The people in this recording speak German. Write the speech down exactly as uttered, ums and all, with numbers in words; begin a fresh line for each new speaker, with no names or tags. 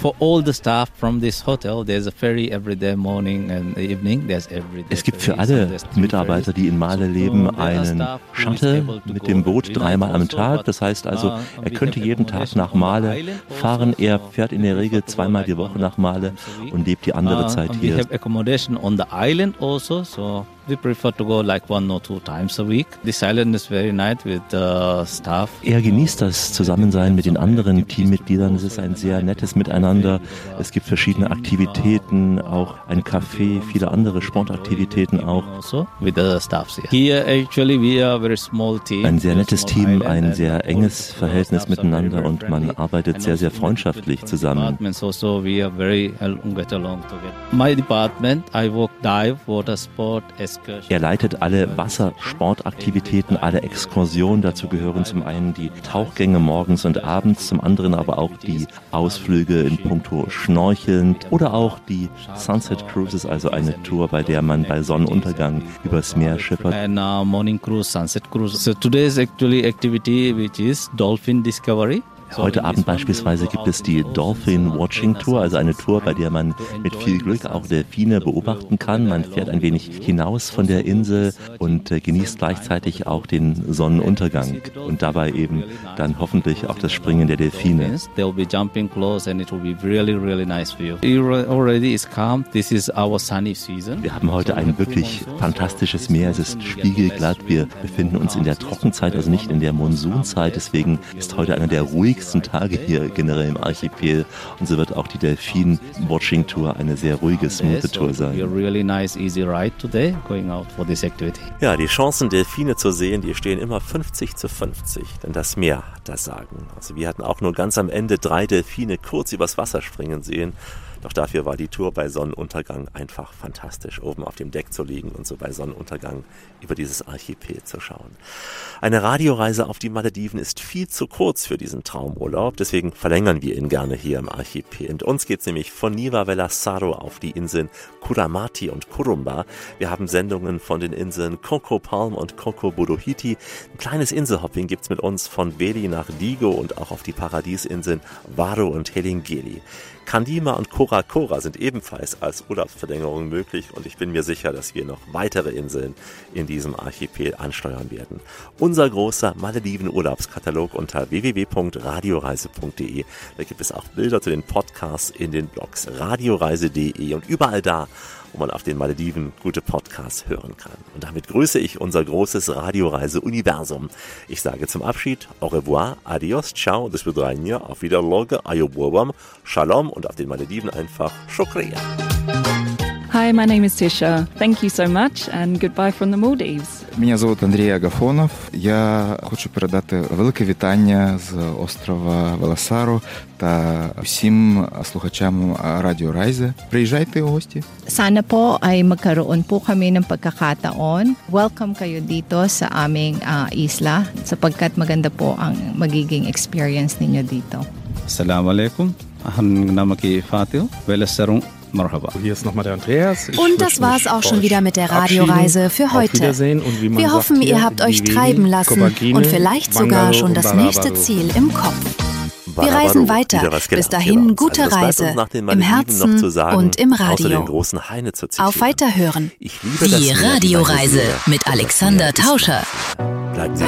For all the staff from this hotel, there's a ferry every day, morning and evening. There's every day.
Es gibt für alle Mitarbeiter, die in Male leben, einen Shuttle mit dem Boot dreimal am Tag. Das heißt also, er könnte jeden Tag nach Male fahren. Er fährt in der Regel zweimal die Woche nach Male und lebt die andere Zeit hier.
We have accommodation on the island also, so we prefer to go like one or two times a week. This island is very nice with the staff.
Er genießt das Zusammensein mit den anderen Teammitgliedern. Es ist ein sehr nettes Miteinander. Es gibt verschiedene Aktivitäten, auch ein Café, viele andere Sportaktivitäten auch.
Also with the staffs here. Here actually we are a very small team.
Ein sehr nettes Team, ein sehr enges Verhältnis miteinander und man arbeitet sehr, sehr freundschaftlich zusammen.
Also we are very get along together. My department, I work dive, water sport.
Er leitet alle Wassersportaktivitäten, alle Exkursionen. Dazu gehören zum einen die Tauchgänge morgens und abends, zum anderen aber auch die Ausflüge in puncto Schnorcheln oder auch die Sunset Cruises, also eine Tour, bei der man bei Sonnenuntergang übers Meer schippert.
And uh, morning cruise, sunset cruise. So today's actually activity which is dolphin discovery.
Heute Abend beispielsweise gibt es die Dolphin Watching Tour, also eine Tour, bei der man mit viel Glück auch Delfine beobachten kann. Man fährt ein wenig hinaus von der Insel und äh, genießt gleichzeitig auch den Sonnenuntergang und dabei eben dann hoffentlich auch das Springen der Delfine.
They'll be jumping close and it will be really, really nice view. Already is calm. This is our sunny season.
Wir haben heute ein wirklich fantastisches Meer. Es ist spiegelglatt. Wir befinden uns in der Trockenzeit, also nicht in der Monsunzeit. Deswegen ist heute einer der ruhigsten Tage hier generell im Archipel und so wird auch die Delfin-Watching-Tour eine sehr ruhige, smooth Tour sein.
Ja, die Chancen, Delfine zu sehen, die stehen immer fünfzig zu fünfzig, denn das Meer hat das Sagen. Also wir hatten auch nur ganz am Ende drei Delfine kurz übers Wasser springen sehen. Doch dafür war die Tour bei Sonnenuntergang einfach fantastisch, oben auf dem Deck zu liegen und so bei Sonnenuntergang über dieses Archipel zu schauen. Eine Radioreise auf die Malediven ist viel zu kurz für diesen Traumurlaub, deswegen verlängern wir ihn gerne hier im Archipel. Und uns geht's nämlich von Niva Velasaro auf die Inseln Kuramati und Kurumba. Wir haben Sendungen von den Inseln Coco Palm und Coco Bodohiti. Ein kleines Inselhopping gibt's mit uns von Veli nach Digo und auch auf die Paradiesinseln Varo und Helingeli. Kandima und Kora Kora sind ebenfalls als Urlaubsverlängerung möglich und ich bin mir sicher, dass wir noch weitere Inseln in diesem Archipel ansteuern werden. Unser großer Malediven-Urlaubskatalog unter w w w punkt radioreise punkt d e. Da gibt es auch Bilder zu den Podcasts in den Blogs radioreise punkt d e und überall da, wo man auf den Malediven gute Podcasts hören kann. Und damit grüße ich unser großes Radioreise-Universum. Ich sage zum Abschied au revoir, adios, ciao, das Bedränge, auf Wiederloge, ayobwam, shalom und auf den Malediven einfach shukriya.
Hi, my name is Tisha. Thank you so much and goodbye from the Maldives.
Мене звуть Андрій Агафонов. Я хочу передати велике вітання з острова Веласаро та всім слухачам Радіо Райзе. Приїжджайте у гості.
Sana po ay magkaroon po kami ng pagkakataon. Welcome kayo dito sa aming uh, isla sapagkat maganda po ang magiging experience ninyo dito.
Assalamu alaikum. Ahan namaki Fatil. Velasaro.
Hier ist nochmal der Andreas. Ich
und das war's auch schon wieder mit der Radioreise für heute. Wir hoffen,
sagt,
ihr habt euch treiben lassen und vielleicht sogar schon das nächste Ziel im Kopf. Wir reisen weiter. Bis dahin gute Reise. Im Herzen und im Radio. Auf Weiterhören.
Ich liebe
Die Radioreise mit Alexander Tauscher.
Bleiben Sie